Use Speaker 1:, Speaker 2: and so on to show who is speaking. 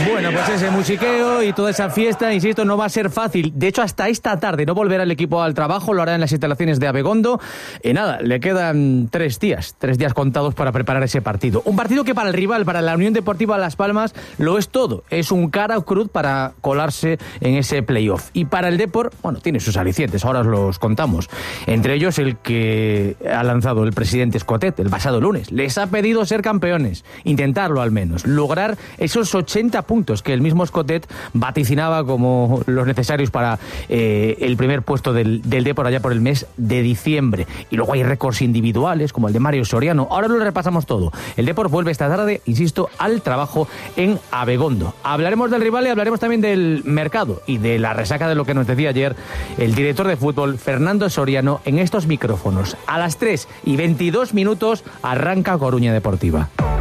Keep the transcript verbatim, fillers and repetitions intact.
Speaker 1: Bueno, pues ese musiqueo y toda esa fiesta, insisto, no va a ser fácil. De hecho, hasta esta tarde no volverá el equipo al trabajo, lo hará en las instalaciones de Abegondo. Y nada, le quedan tres días, tres días contados para preparar ese partido. Un partido que para el rival, para la Unión Deportiva Las Palmas, lo es todo. Es un cara o cruz para colarse en ese playoff. Y para el Depor, bueno, tiene sus alicientes, ahora os los contamos. Entre ellos el que ha lanzado el presidente Escotet el pasado lunes. Les ha pedido ser campeones, intentarlo al menos, lograr esos ochenta puntos que el mismo Escotet vaticinaba como los necesarios para eh, el primer puesto del, del Depor allá por el mes de diciembre. Y luego hay récords individuales como el de Mario Soriano. Ahora lo repasamos todo. El Depor vuelve esta tarde, insisto, al trabajo en Abegondo. Hablaremos del rival y hablaremos también del mercado y de la resaca de lo que nos decía ayer el director de fútbol Fernando Soriano en estos micrófonos. A las tres y veintidós minutos arranca Coruña Deportiva.